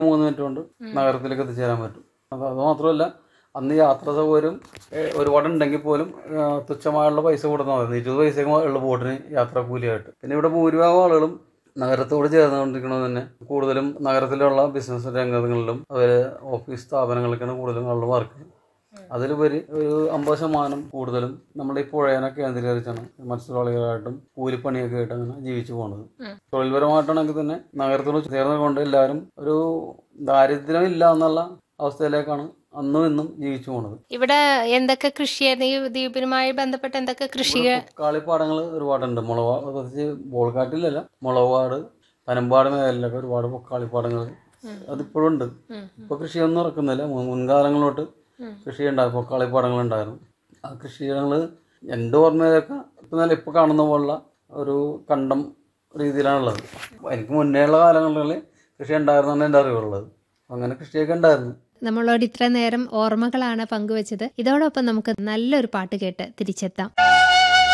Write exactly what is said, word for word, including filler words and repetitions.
മൂന്ന് മിനിറ്റ് കൊണ്ട് നഗരത്തിലേക്ക് എത്തിച്ചേരാൻ പറ്റും. അത് അത് മാത്രമല്ല, അന്ന് യാത്രാ സൗകര്യം ഒരുപാട് ഉണ്ടെങ്കിൽ പോലും തുച്ഛമായുള്ള പൈസ കൊടുത്താൽ മതി. ഇരുപത് പൈസയ്ക്ക് ഉള്ള ബോട്ടിന് യാത്രാ കൂലിയായിട്ട്. പിന്നെ ഇവിടെ ഭൂരിഭാഗം ആളുകളും നഗരത്തോട് ചേർന്നുകൊണ്ടിരിക്കുന്നത് തന്നെ കൂടുതലും നഗരത്തിലുള്ള ബിസിനസ് രംഗങ്ങളിലും അതുപോലെ ഓഫീസ് സ്ഥാപനങ്ങളിലേക്കാണ് കൂടുതലും ആളുകൾ വർക്ക് ചെയ്യുന്നത്. അതിലുപരി ഒരു അമ്പത് ശതമാനം കൂടുതലും നമ്മുടെ ഈ പുഴയനെ കേന്ദ്രീകരിച്ചാണ് മത്സ്യത്തൊഴിലാളികളായിട്ടും കൂലിപ്പണിയൊക്കെ ആയിട്ട് അങ്ങനെ ജീവിച്ചു പോകുന്നത്. തൊഴിൽപരമായിട്ടാണെങ്കിൽ തന്നെ നഗരത്തോട് ചേർന്നുകൊണ്ട് എല്ലാവരും ഒരു ദാരിദ്ര്യം ഇല്ല എന്നുള്ള അവസ്ഥയിലേക്കാണ് അന്നും ഇന്നും ജീവിച്ചു പോണത്. ഇവിടെ എന്തൊക്കെ കൃഷിയായിരുന്നു ഈ ദ്വീപിനുമായി ബന്ധപ്പെട്ട്? എന്തൊക്കെ കൃഷി? കളിപ്പാടങ്ങൾ ഒരുപാടുണ്ട്. മുളക് പ്രത്യേകിച്ച് ബോൾക്കാട്ടിലല്ല, മുളകുപാട് പനമ്പാട് മേഖലയിലൊക്കെ ഒരുപാട് കളിപ്പാടങ്ങൾ അതിപ്പോഴും ഉണ്ട്. ഇപ്പൊ കൃഷിയൊന്നും ഇറക്കുന്നില്ല. മുൻകാലങ്ങളോട്ട് കൃഷി ഉണ്ടായിരുന്നു, പൊക്കാളിപ്പാടങ്ങൾ ഉണ്ടായിരുന്നു. ആ കൃഷികൾ എൻ്റെ ഓർമ്മയിലൊക്കെ ഇപ്പം നല്ല ഇപ്പോൾ കാണുന്ന പോലുള്ള ഒരു കണ്ടം രീതിയിലാണുള്ളത്. എനിക്ക് മുന്നേ ഉള്ള കാലങ്ങളിൽ കൃഷി ഉണ്ടായിരുന്നാണ് എൻ്റെ അറിവുള്ളത്. അങ്ങനെ കൃഷിയൊക്കെ ഉണ്ടായിരുന്നു. നമ്മളോട് ഇത്ര നേരം ഓർമ്മകളാണ് പങ്കുവച്ചത്. ഇതോടൊപ്പം നമുക്ക് നല്ലൊരു പാട്ട് കേട്ട് തിരിച്ചെത്താം.